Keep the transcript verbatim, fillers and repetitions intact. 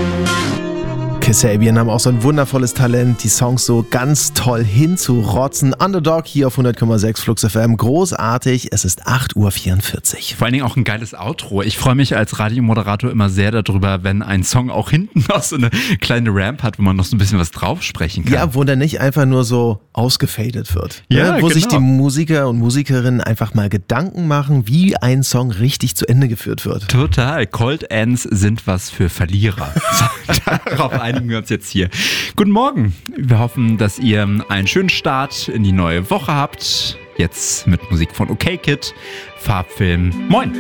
Kasabian haben auch so ein wundervolles Talent, die Songs so ganz toll hinzurotzen. Underdog hier auf hundert Komma sechs Flux F M. Großartig, es ist acht Uhr vierundvierzig. Vor allen Dingen auch ein geiles Outro. Ich freue mich als Radiomoderator immer sehr darüber, wenn ein Song auch hinten noch so eine kleine Ramp hat, wo man noch so ein bisschen was drauf sprechen kann. Ja, wo der nicht einfach nur so ausgefadet wird. Ja, ne? Wo genau. sich die Musiker und Musikerinnen einfach mal Gedanken machen, wie ein Song richtig zu Ende geführt wird. Total. Cold Ends sind was für Verlierer. Darauf einigen wir uns jetzt hier. Guten Morgen. Wir hoffen, dass ihr einen schönen Start in die neue Woche habt. Jetzt mit Musik von OK Kid, Farbfilm. Moin.